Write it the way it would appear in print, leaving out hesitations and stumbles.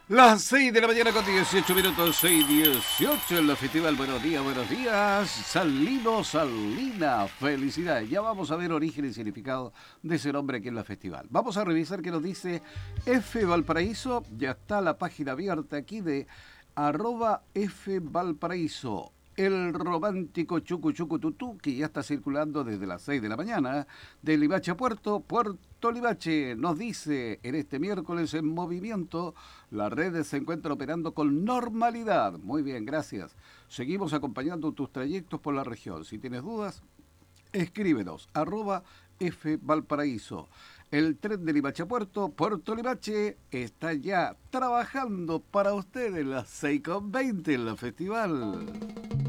Las 6 de la mañana con 18 minutos, 6:18 en la festival. Buenos días, Salino, Salina, felicidades. Ya vamos a ver origen y significado de ese nombre aquí en la festival. Vamos a revisar qué nos dice F Valparaíso. Ya está la página abierta aquí de @F Valparaíso. El romántico Chucu Chucu Tutú, que ya está circulando desde las 6 de la mañana, de Limache a Puerto Limache, nos dice en este miércoles en movimiento, la red se encuentra operando con normalidad. Muy bien, gracias. Seguimos acompañando tus trayectos por la región. Si tienes dudas, escríbenos, @F Valparaíso. El tren de Limache a Puerto Limache, está ya trabajando para ustedes las 6:20 en la festival.